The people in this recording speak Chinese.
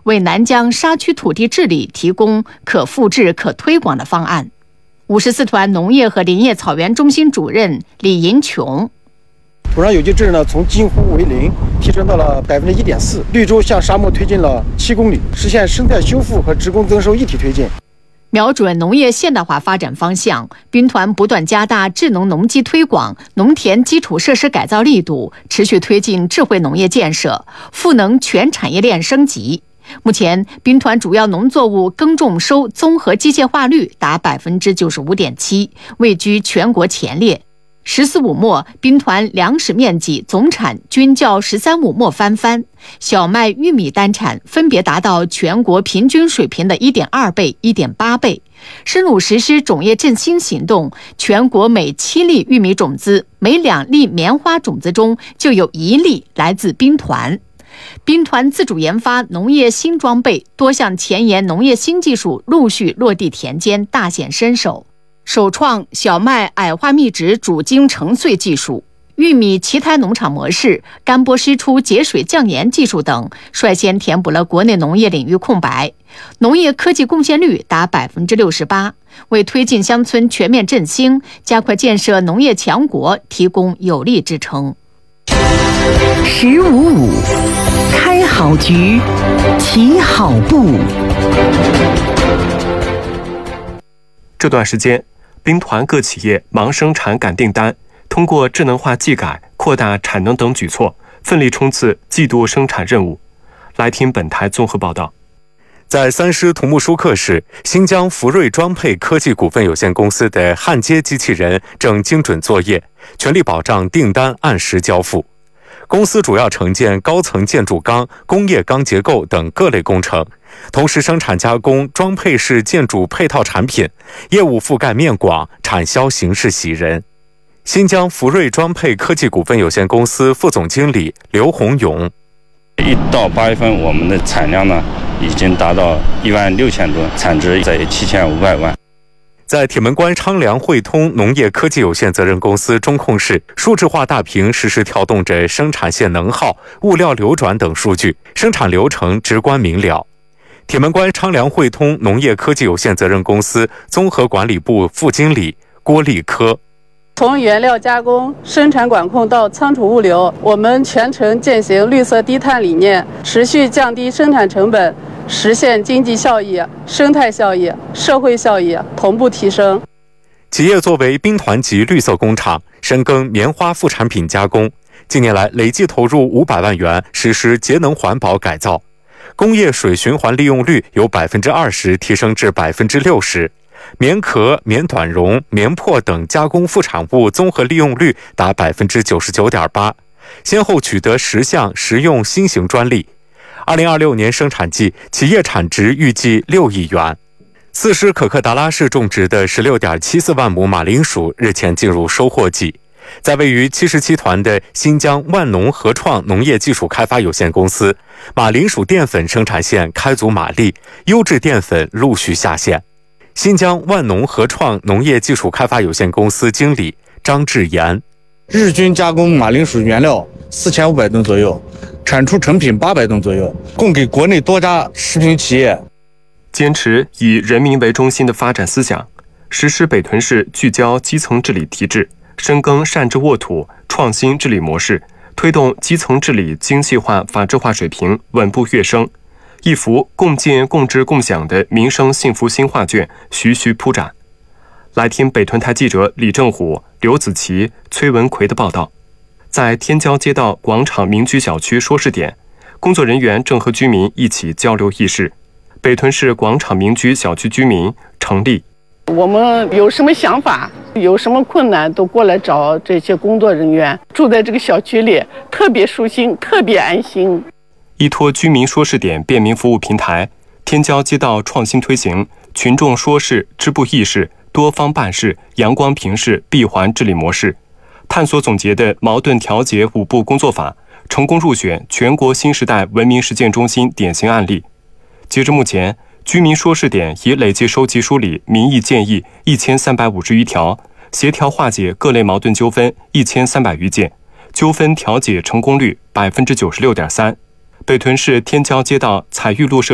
为南疆沙区土地治理提供可复制、可推广的方案。54团农业和林业草原中心主任李银琼。 土壤有机质呢，从近乎为零提升到了1.4%，绿洲向沙漠推进了7公里，实现生态修复和职工增收一体推进。 瞄准农业现代化发展方向，兵团不断加大智能农机推广、农田基础设施改造力度，持续推进智慧农业建设，赋能全产业链升级。目前，兵团主要农作物耕种收综合机械化率达95.7%，位居全国前列。14五末，兵团粮食面积总产均较13五末翻番，小麦、玉米单产分别达到全国平均水平的1.2倍、1.8倍。深入实施种业振兴行动，全国每7粒玉米种子、每2粒棉花种子中就有1粒来自兵团。兵团自主研发农业新装备，多项前沿农业新技术陆续落地田间，大显身手。首创小麦矮化密植主茎成穗技术、玉米齐胎农场模式、干播湿出节水降盐技术等，率先填补了国内农业领域空白，农业科技贡献率达68%，为推进乡村全面振兴、加快建设农业强国提供有力支撑。 15.5开好局，起好步。 这段时间，兵团各企业忙生产赶订单，通过智能化技改、扩大产能等举措，奋力冲刺季度生产任务。来听本台综合报道。 在三师土木舒克市，新疆福瑞装配科技股份有限公司的焊接机器人正精准作业，全力保障订单按时交付。公司主要承建高层建筑钢、工业钢结构等各类工程，同时生产加工装配式建筑配套产品，业务覆盖面广，产销形势喜人。新疆福瑞装配科技股份有限公司副总经理刘洪勇 ：1到8月份，我们的产量呢已经达到16000吨，产值在7500万。 在铁门关昌良汇通农业科技有限责任公司中控室，数字化大屏实时调动着生产线能耗、物料流转等数据，生产流程直观明了。铁门关昌良汇通农业科技有限责任公司综合管理部副经理郭立科： 从原料加工、生产管控到仓储物流，我们全程践行绿色低碳理念，持续降低生产成本，实现经济效益、生态效益、社会效益同步提升。 企业作为兵团级绿色工厂，深耕棉花副产品加工，近年来累计投入500万元实施节能环保改造，工业水循环利用率由20%提升至60%，棉壳、棉短绒、棉破等加工副产物综合利用率达99.8%，先后取得10项实用新型专利。2026年生产季，企业产值预计6亿元。4师可克达拉市种植的16.74万亩马铃薯日前进入收获季。在位于77团的新疆万农合创农业技术开发有限公司，马铃薯淀粉生产线开足马力，优质淀粉陆续下线。新疆万农合创农业技术开发有限公司经理张志言： 日均加工马铃薯原料4500吨左右，产出成品800吨左右，供给国内多家食品企业。 坚持以人民为中心的发展思想，实施北屯市聚焦基层治理体制，深耕善治沃土创新治理模式，推动基层治理精细化、法治化水平稳步跃升，一幅共建共治共享的民生幸福新画卷徐徐铺展。来听北屯台记者李正虎、刘子琪、崔文奎的报道。在天骄街道广场民居小区说事点，工作人员正和居民一起交流议事。北屯市广场民居小区居民程丽： 我们有什么想法，有什么困难，都过来找这些工作人员。住在这个小区里，特别舒心，特别安心。 依托居民说事点便民服务平台，天骄街道创新推行群众说事、支部议事、多方办事、阳光平视闭环治理模式，探索总结的矛盾调解5步工作法，成功入选全国新时代文明实践中心典型案例。截至目前，居民说事点已累计收集梳理民意建议1351条，协调化解各类矛盾纠纷1300余件，纠纷调解成功率96.3%。北屯市天骄街道彩玉路社